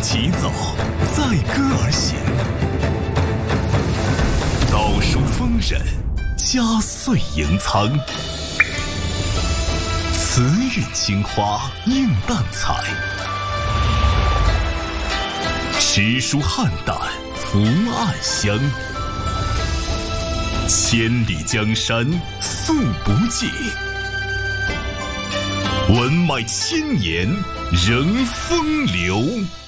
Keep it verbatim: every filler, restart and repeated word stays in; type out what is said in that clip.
疾走，载歌而行，倒数丰人，加岁迎苍。慈韵青花映淡彩，诗书汉胆福暗香。千里江山素不尽，文脉千年仍风流。